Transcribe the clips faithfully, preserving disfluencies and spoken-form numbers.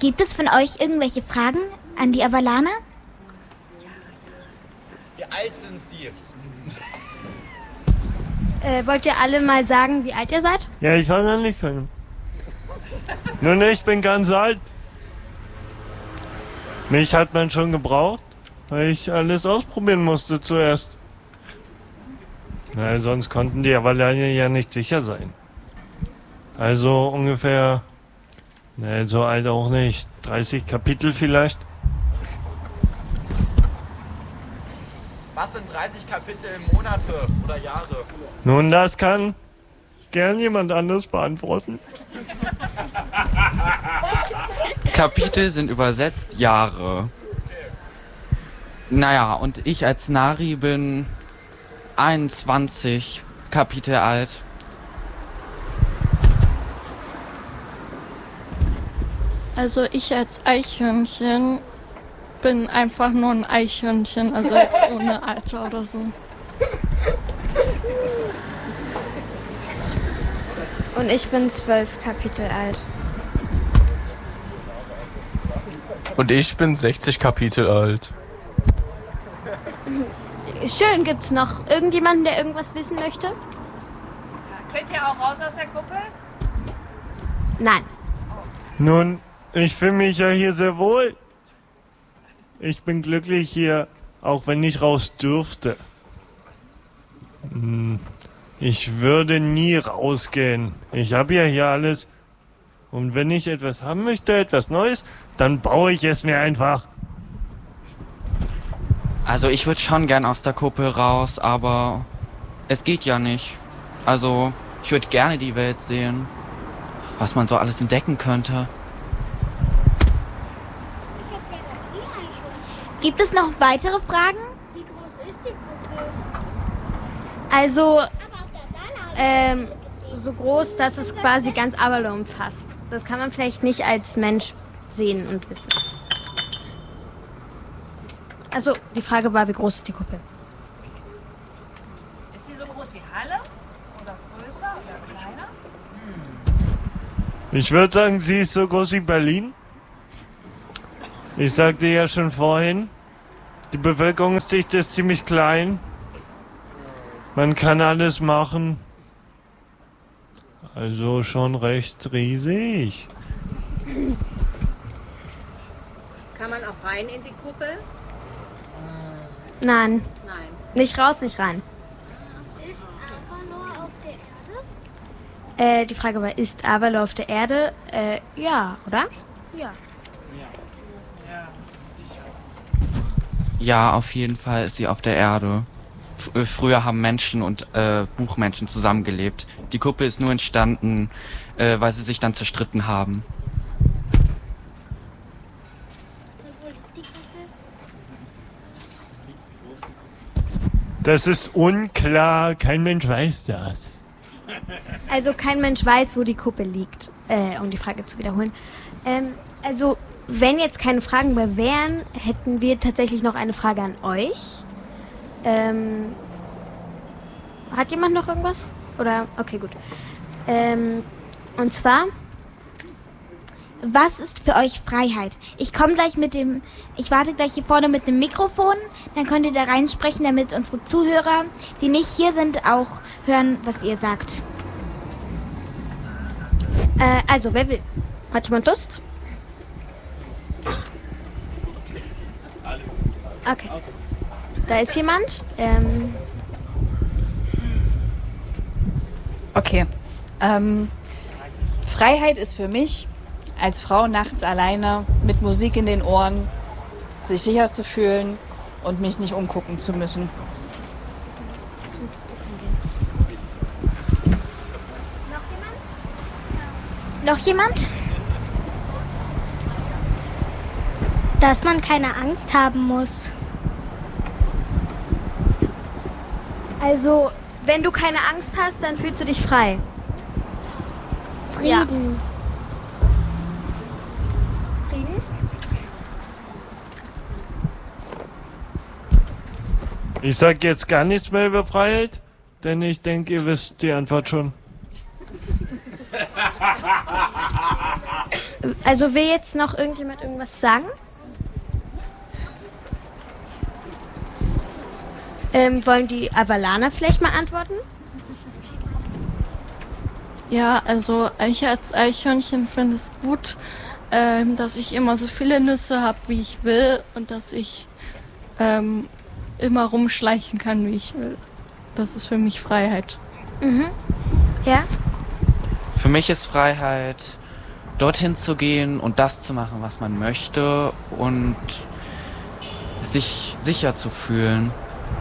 Gibt es von euch irgendwelche Fragen an die Avalaner? Wie alt sind sie? Äh, wollt ihr alle mal sagen, wie alt ihr seid? Ja, ich fange an, ich fange. Nun, ich bin ganz alt. Mich hat man schon gebraucht, weil ich alles ausprobieren musste zuerst. Na, sonst konnten die Avalaner ja nicht sicher sein. Also ungefähr, ne, so alt auch nicht, dreißig Kapitel vielleicht. Was sind dreißig Kapitel in Monate oder Jahre? Nun, das kann gern jemand anders beantworten. Kapitel sind übersetzt Jahre. Naja, und ich als Nari bin einundzwanzig Kapitel alt. Also ich als Eichhörnchen bin einfach nur ein Eichhörnchen, also jetzt ohne Alter oder so. Und ich bin zwölf Kapitel alt. Und ich bin sechzig Kapitel alt. Schön, gibt's noch irgendjemanden, der irgendwas wissen möchte? Könnt ihr auch raus aus der Kuppel? Nein. Nun, ich fühle mich ja hier sehr wohl. Ich bin glücklich hier, auch wenn ich raus dürfte. Ich würde nie rausgehen. Ich habe ja hier alles. Und wenn ich etwas haben möchte, etwas Neues, dann baue ich es mir einfach. Also ich würde schon gern aus der Kuppel raus, aber es geht ja nicht. Also ich würde gerne die Welt sehen, was man so alles entdecken könnte. Gibt es noch weitere Fragen? Wie groß ist die Kuppel? Also, ähm, so groß, dass es quasi ganz Avalon umfasst. Das kann man vielleicht nicht als Mensch sehen und wissen. Also, die Frage war, wie groß ist die Kuppel? Ist sie so groß wie Halle? Oder größer oder kleiner? Ich würde sagen, sie ist so groß wie Berlin. Ich sagte ja schon vorhin, die Bevölkerungsdichte ist ziemlich klein. Man kann alles machen. Also schon recht riesig. Kann man auch rein in die Kuppel? Nein. Nein. Nicht raus, nicht rein. Ist Avalor auf der Erde? Äh, die Frage war, ist Avalor auf der Erde? Äh, ja, oder? Ja. Ja, auf jeden Fall ist sie auf der Erde. F- äh, früher haben Menschen und äh, Buchmenschen zusammengelebt. Die Kuppel ist nur entstanden, äh, weil sie sich dann zerstritten haben. Wo liegt die Kuppel? Das ist unklar, kein Mensch weiß das. Also kein Mensch weiß, wo die Kuppel liegt, äh, um die Frage zu wiederholen. Ähm, also wenn jetzt keine Fragen mehr wären, hätten wir tatsächlich noch eine Frage an euch. Ähm, hat jemand noch irgendwas? Oder, okay, gut. Ähm, und zwar, was ist für euch Freiheit? Ich komme gleich mit dem, ich warte gleich hier vorne mit dem Mikrofon, dann könnt ihr da reinsprechen, damit unsere Zuhörer, die nicht hier sind, auch hören, was ihr sagt. Äh, also, wer will? Hat jemand Lust? Okay. Da ist jemand. Ähm, Okay. Ähm, Freiheit ist für mich, als Frau nachts alleine mit Musik in den Ohren, sich sicher zu fühlen und mich nicht umgucken zu müssen. Noch jemand? Dass man keine Angst haben muss. also, wenn du keine Angst hast, dann fühlst du dich frei. Frieden. Frieden? Ich sag jetzt gar nichts mehr über Freiheit, denn ich denke, ihr wisst die Antwort schon. Also will jetzt noch irgendjemand irgendwas sagen? Ähm, wollen die Avalaner vielleicht mal antworten? Ja, also ich als Eichhörnchen finde es gut, ähm, dass ich immer so viele Nüsse habe, wie ich will und dass ich ähm, immer rumschleichen kann, wie ich will. Das ist für mich Freiheit. Mhm. Ja? Für mich ist Freiheit, dorthin zu gehen und das zu machen, was man möchte und sich sicher zu fühlen.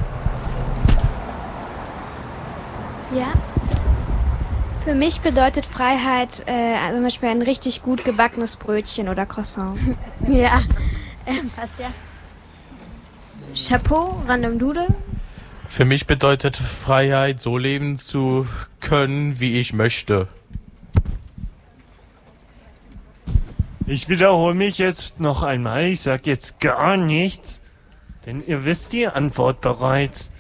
Ja? Für mich bedeutet Freiheit äh, also zum Beispiel ein richtig gut gebackenes Brötchen oder Croissant. Ja, ähm, passt ja. Chapeau, Random Doodle. Für mich bedeutet Freiheit, so leben zu können, wie ich möchte. Ich wiederhole mich jetzt noch einmal. Ich sag jetzt gar nichts, denn ihr wisst die Antwort bereits.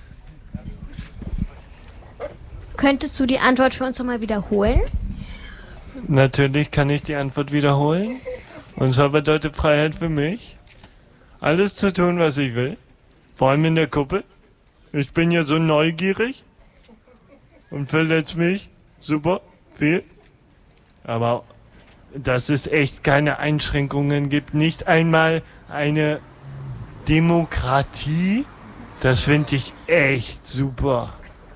Könntest du die Antwort für uns nochmal wiederholen? Natürlich kann ich die Antwort wiederholen. Und zwar bedeutet Freiheit für mich, alles zu tun, was ich will. Vor allem in der Kuppel. Ich bin ja so neugierig und verletze mich super viel. Aber dass es echt keine Einschränkungen gibt, nicht einmal eine Demokratie, das finde ich echt super.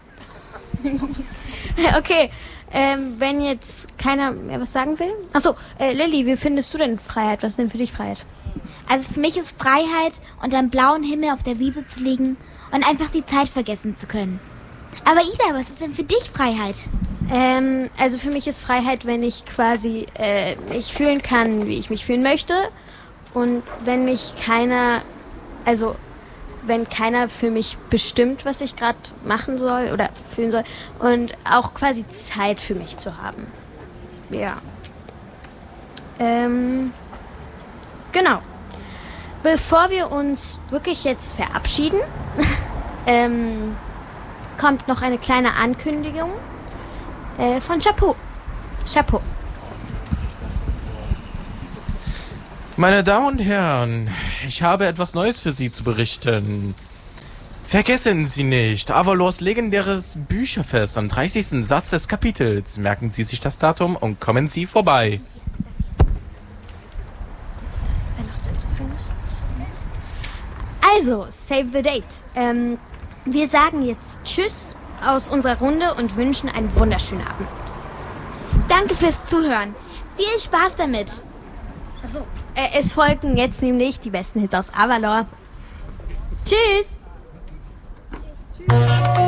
Okay, ähm, wenn jetzt keiner mehr was sagen will. Achso, äh, Lilly, wie findest du denn Freiheit? Was ist denn für dich Freiheit? Also für mich ist Freiheit, unter dem blauen Himmel auf der Wiese zu liegen und einfach die Zeit vergessen zu können. Aber Ida, was ist denn für dich Freiheit? Ähm, also für mich ist Freiheit, wenn ich quasi äh, mich fühlen kann, wie ich mich fühlen möchte. Und wenn mich keiner, also wenn keiner für mich bestimmt, was ich gerade machen soll oder fühlen soll. Und auch quasi Zeit für mich zu haben. Ja. Ähm, genau. Bevor wir uns wirklich jetzt verabschieden, ähm, kommt noch eine kleine Ankündigung äh, von Chapeau. Chapeau. Meine Damen und Herren, ich habe etwas Neues für Sie zu berichten. Vergessen Sie nicht, Avalors legendäres Bücherfest am dreißigsten Satz des Kapitels. Merken Sie sich das Datum und kommen Sie vorbei. Das wäre noch zu einzufügen ist. Also, save the date. Ähm, wir sagen jetzt Tschüss aus unserer Runde und wünschen einen wunderschönen Abend. Danke fürs Zuhören. Viel Spaß damit. Achso. Äh, es folgen jetzt nämlich die besten Hits aus Avalor. Tschüss!